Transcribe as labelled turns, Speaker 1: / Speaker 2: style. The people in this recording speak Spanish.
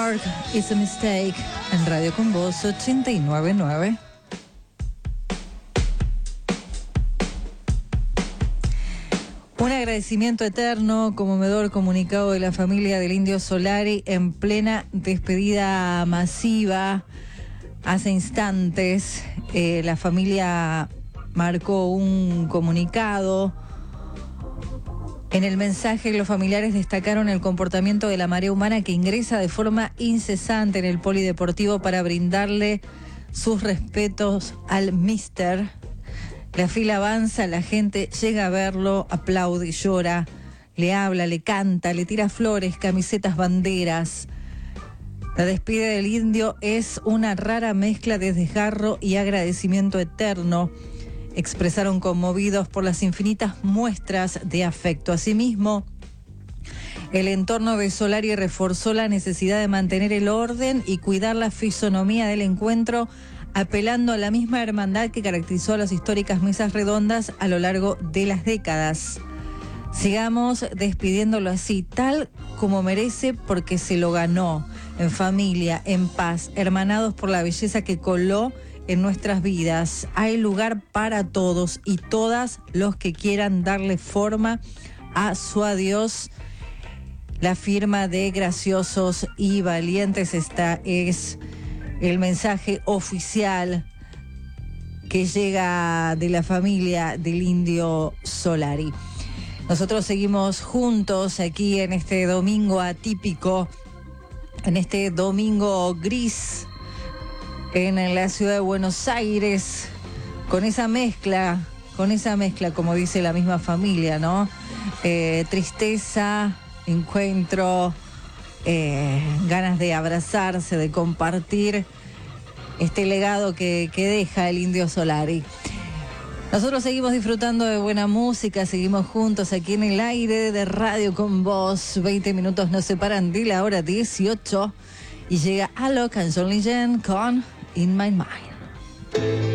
Speaker 1: Mark, It's a Mistake, en Radio Con Voz 89.9. Un agradecimiento eterno, conmovedor comunicado de la familia del Indio Solari en plena despedida masiva. Hace instantes la familia marcó un comunicado. En el mensaje, los familiares destacaron el comportamiento de la marea humana que ingresa de forma incesante en el polideportivo para brindarle sus respetos al Mister. La fila avanza, la gente llega a verlo, aplaude, llora, le habla, le canta, le tira flores, camisetas, banderas. La despedida del Indio es una rara mezcla de desgarro y agradecimiento eterno. Expresaron conmovidos por las infinitas muestras de afecto. Asimismo, el entorno de Solari reforzó la necesidad de mantener el orden y cuidar la fisonomía del encuentro, apelando a la misma hermandad que caracterizó las históricas mesas redondas a lo largo de las décadas. Sigamos despidiéndolo así, tal como merece, porque se lo ganó, en familia, en paz, hermanados por la belleza que coló en nuestras vidas. Hay lugar para todos y todas los que quieran darle forma a su adiós. La firma de Graciosos y Valientes. Esta es el mensaje oficial que llega de la familia del Indio Solari. Nosotros seguimos juntos aquí en este domingo atípico, en este domingo gris, en la ciudad de Buenos Aires, con esa mezcla, como dice la misma familia, ¿no? Tristeza, encuentro, ganas de abrazarse, de compartir este legado que deja el Indio Solari. Nosotros seguimos disfrutando de buena música, seguimos juntos aquí en el aire de Radio Con Voz. 20 minutos nos separan de la hora 18 y llega Alok and John Legend con In My Mind.